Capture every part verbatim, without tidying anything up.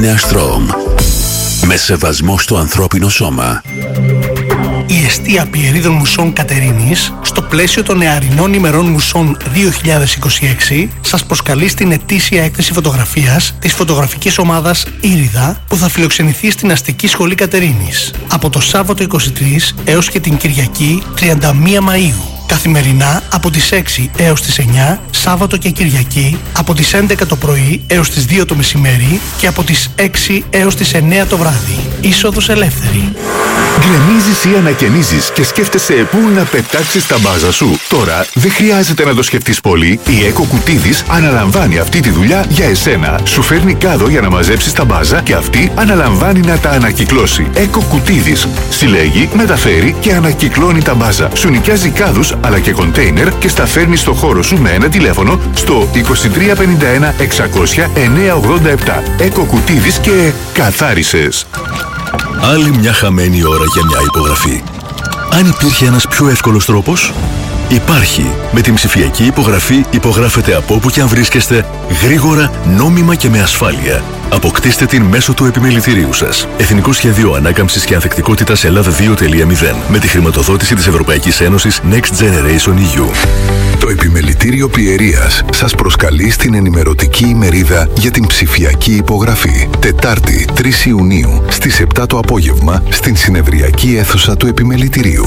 Νεαστρόμ. Με σεβασμό στο ανθρώπινο σώμα. Η εστία Πιερίδων Μουσών Κατερίνης, στο πλαίσιο των νεαρινών ημερών Μουσών δύο χιλιάδες είκοσι έξι, σας προσκαλεί στην ετήσια έκθεση φωτογραφίας της φωτογραφικής ομάδας Ήριδα, που θα φιλοξενηθεί στην Αστική Σχολή Κατερίνης από το Σάββατο είκοσι τρία έως και την Κυριακή τριάντα μία Μαΐου. Καθημερινά από τις έξι έως τις εννιά, Σάββατο και Κυριακή από τις έντεκα το πρωί έως τις δύο το μεσημέρι και από τις έξι έως τις εννιά το βράδυ. Είσοδος ελεύθερη. Γκρεμίζεις ή ανακαινίζεις και σκέφτεσαι πού να πετάξεις τα μπάζα σου? Τώρα δεν χρειάζεται να το σκεφτείς πολύ. Η Eco Κουτίδης αναλαμβάνει αυτή τη δουλειά για εσένα. Σου φέρνει κάδο για να μαζέψεις τα μπάζα και αυτή αναλαμβάνει να τα ανακυκλώσει. Eco Κουτίδης συλλέγει, μεταφέρει και ανακυκλώνει τα μπάζα. Σου νοικιάζει κάδους αλλά και κοντέινερ και στα φέρνει στο χώρο σου με ένα τηλέφωνο στο είκοσι τρία πενήντα ένα εξακόσια εννιακόσια ογδόντα επτά. Eco Κουτίδης και καθάρισες. Άλλη μια χαμένη ώρα για μια υπογραφή. Αν υπήρχε ένας πιο εύκολος τρόπος, υπάρχει. Με την ψηφιακή υπογραφή υπογράφετε από όπου και αν βρίσκεστε, γρήγορα, νόμιμα και με ασφάλεια. Αποκτήστε την μέσω του επιμελητηρίου σας. Εθνικό Σχέδιο Ανάκαμψης και Ανθεκτικότητας Ελλάδα δύο τελεία μηδέν με τη χρηματοδότηση της Ευρωπαϊκής Ένωσης Next Generation ι γιου. Το Επιμελητήριο Πιερίας σας προσκαλεί στην ενημερωτική ημερίδα για την ψηφιακή υπογραφή. Τετάρτη, τρεις Ιουνίου, στις επτά το απόγευμα, στην συνεδριακή αίθουσα του Επιμελητηρίου.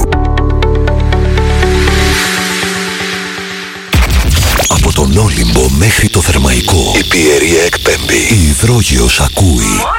Από τον Όλυμπο μέχρι το Θερμαϊκό, η Πιερία εκπέμπει. Η Υδρόγειος ακούει.